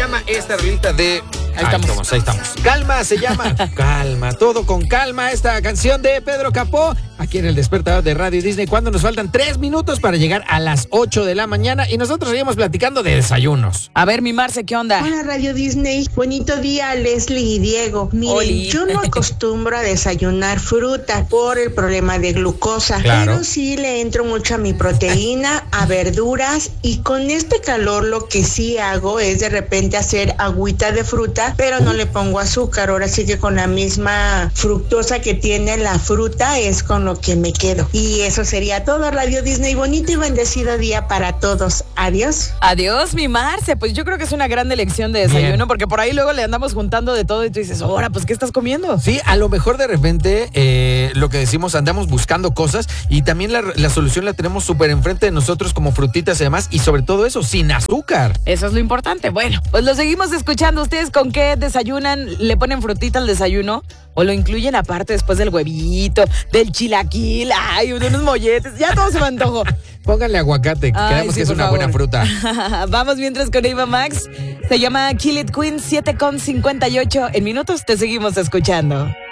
llama esta rolita de... Ahí estamos. Calma se llama. Calma, todo con calma. Esta canción de Pedro Capó, aquí en el Despertador de Radio Disney, cuando nos faltan 3 minutos para llegar a las 8 de la mañana y nosotros seguimos platicando de desayunos. A ver, mi Marce, ¿qué onda? Hola, Radio Disney. Bonito día, Leslie y Diego. Miren, Oli. yo no acostumbro a desayunar fruta por el problema de glucosa, Claro. pero sí le entro mucho a mi proteína, a verduras, y con este calor lo que sí hago es de repente hacer agüita de fruta, pero no le pongo azúcar. Ahora sí que con la misma fructosa que tiene la fruta es con lo que me quedo. Y eso sería todo, Radio Disney. Bonito y bendecido día para todos. Adiós. Adiós, mi Marce. Pues yo creo que es una gran elección de desayuno, Bien. porque por ahí luego le andamos juntando de todo y tú dices, ahora, pues, ¿qué estás comiendo? Sí, a lo mejor de repente lo que decimos, andamos buscando cosas y también la solución la tenemos súper enfrente de nosotros como frutitas y demás, y sobre todo eso, sin azúcar. Eso es lo importante. Bueno, pues lo seguimos escuchando. ¿Ustedes con qué desayunan? ¿Le ponen frutita al desayuno? ¿O lo incluyen aparte después del huevito, del chilaquil? Ay, unos molletes. Ya todo se me antojó. Pónganle aguacate, que Ay, creemos sí, que es por una favor. buena fruta. Vamos mientras con Eva Max. Se llama Kill It Queen, 7:58 en minutos. Te seguimos escuchando.